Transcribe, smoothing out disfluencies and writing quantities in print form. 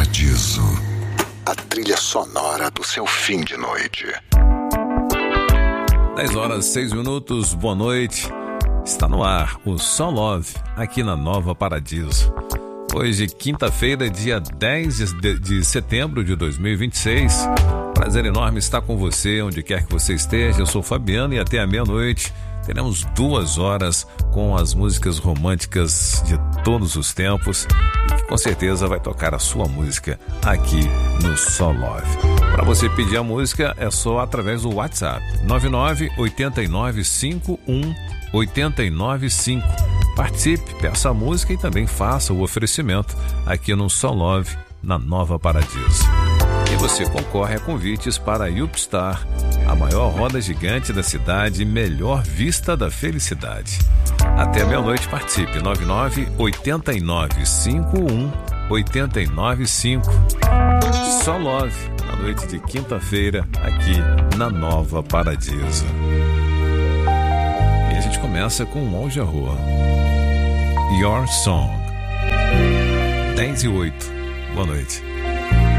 Paradiso, a trilha sonora do seu fim de noite. 10h06, boa noite. Está no ar o Só Love, aqui na Nova Paradiso. Hoje, quinta-feira, dia 10 de setembro de 2026. Prazer enorme estar com você, onde quer que você esteja. Eu sou o Fabiano e até a meia-noite teremos 2 horas com as músicas românticas de todos os tempos e que com certeza vai tocar a sua música aqui no Só Love. Para você pedir a música é só através do WhatsApp 998951 Participe, peça a música e também faça o oferecimento aqui no Só Love, na Nova Paradiso. E você concorre a convites para a Upstar, a maior roda gigante da cidade e melhor vista da felicidade. Até a meia-noite participe, 998951 Só Love, na noite de quinta-feira, aqui na Nova Paradiso. E a gente começa com um Al Jarreau, Your Song. 10h08, boa noite.